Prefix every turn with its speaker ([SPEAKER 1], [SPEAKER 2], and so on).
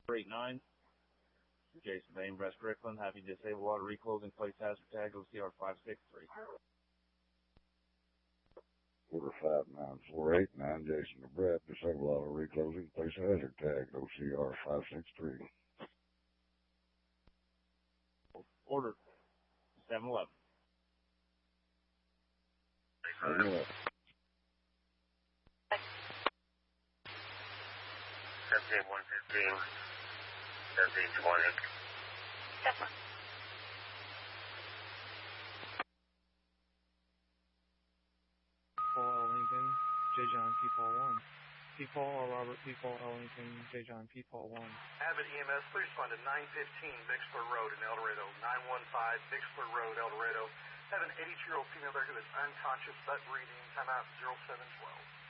[SPEAKER 1] 489. Jason Bain, Brest Strickland, have you disabled auto reclosing, place hazard tag, OCR 563.
[SPEAKER 2] Order 59489, Jason Brett, disable auto reclosing, place hazard tag, OCR 563.
[SPEAKER 1] Order 711.
[SPEAKER 2] 711.
[SPEAKER 3] 17115, 1720.
[SPEAKER 4] Yes, sir.
[SPEAKER 5] Paul L. Lincoln, J. John P. Paul 1. P. Paul or Robert P. Paul L. Lincoln, J. John P. Paul 1.
[SPEAKER 6] Abbott EMS, please respond to 915 Bixler Road in El Dorado. 915 Bixler Road, El Dorado. Have an 82-year-old female there who is unconscious, but breathing. Timeout 0712.